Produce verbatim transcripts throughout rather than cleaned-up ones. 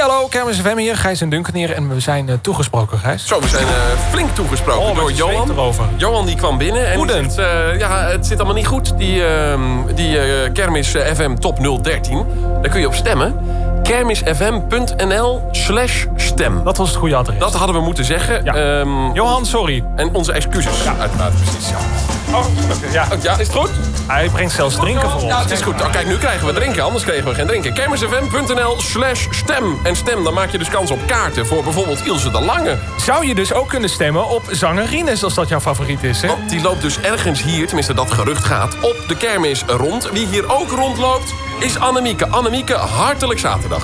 hallo, Kermis F M hier, Gijs en Duncan hier. En we zijn uh, toegesproken, Gijs. Zo, we zijn uh, flink toegesproken oh, door Johan. Erover. Johan die kwam binnen en Woedend. zegt, uh, ja, het zit allemaal niet goed. Die, uh, die uh, Kermis uh, F M Top nul dertien, daar kun je op stemmen. kermisfm.nl slash stem. Dat was het goede adres. Dat hadden we moeten zeggen. Ja. Um, Johan, sorry. En onze excuses. Ja, uiteraard, precies. Ja. Oh, okay, ja. ja, is het goed? Hij brengt zelfs drinken voor ons. Ja, het is goed. Oh, kijk, nu krijgen we drinken. Anders kregen we geen drinken. kermisfm.nl slash stem. En stem, dan maak je dus kans op kaarten voor bijvoorbeeld Ilse de Lange. Zou je dus ook kunnen stemmen op zanger Rinus, als dat jouw favoriet is, hè? Want die loopt dus ergens hier, tenminste dat gerucht gaat, op de kermis rond. Wie hier ook rondloopt, is Annemieke. Annemieke, hartelijk zaterdag.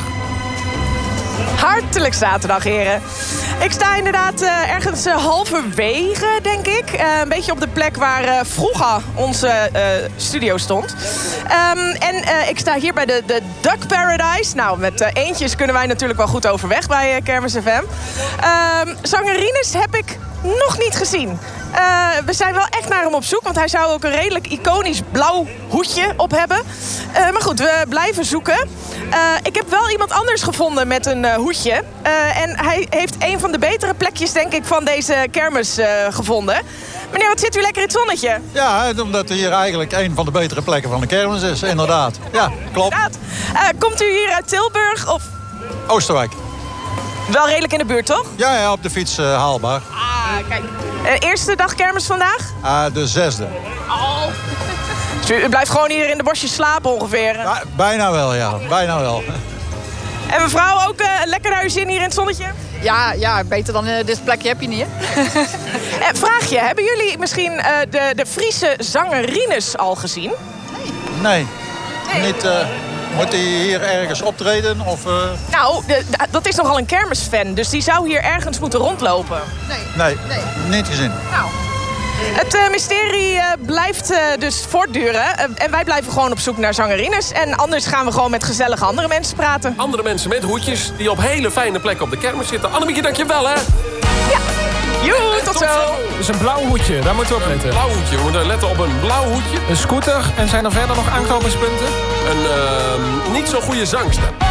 Hartelijk zaterdag, heren. Ik sta inderdaad uh, ergens uh, halverwege, denk ik. Uh, een beetje op de plek waar uh, vroeger onze uh, studio stond. Um, en uh, ik sta hier bij de, de Duck Paradise. Nou, met uh, eentjes kunnen wij natuurlijk wel goed overweg bij uh, Kermis F M. Um, zanger Rinus heb ik nog niet gezien. Uh, we zijn wel echt naar hem op zoek, want hij zou ook een redelijk iconisch blauw hoedje op hebben. Uh, maar goed, we blijven zoeken. Uh, ik heb wel iemand anders gevonden met een uh, hoedje. Uh, en hij heeft een van de betere plekjes, denk ik, van deze kermis uh, gevonden. Meneer, wat zit u lekker in het zonnetje? Ja, omdat er hier eigenlijk een van de betere plekken van de kermis is, inderdaad. Ja, klopt. Inderdaad. Uh, komt u hier uit Tilburg of... Oosterwijk. Wel redelijk in de buurt, toch? Ja, ja, op de fiets uh, haalbaar. Ah, kijk. Uh, eerste dag kermis vandaag? Uh, de zesde. Oh. Dus u, u blijft gewoon hier in de bosjes slapen ongeveer? Ja, bijna wel, ja. Bijna wel. En mevrouw, ook uh, lekker naar uw zin hier in het zonnetje? Ja, ja, beter dan uh, dit plekje heb je niet, hè? En vraag je, hebben jullie misschien uh, de, de Friese zanger Rinus al gezien? Nee. Nee. Niet... Uh... Moet hij hier ergens optreden? Of, uh... Nou, de, de, dat is nogal een kermisfan. Dus die zou hier ergens moeten rondlopen. Nee. Nee, nee. Niet gezien. Nou. Het uh, mysterie uh, blijft uh, dus voortduren. Uh, en wij blijven gewoon op zoek naar zanger Rinus. En anders gaan we gewoon met gezellige andere mensen praten. Andere mensen met hoedjes die op hele fijne plekken op de kermis zitten. Annemieke, dank je wel, hè? Ja. Joe, tot, tot zo. zo. Dus een blauw hoedje, daar moeten we op letten. Een blauw hoedje, we moeten letten op een blauw hoedje. Een scooter, en zijn er verder nog aanknopingspunten? Een uh, niet zo goede zangstem.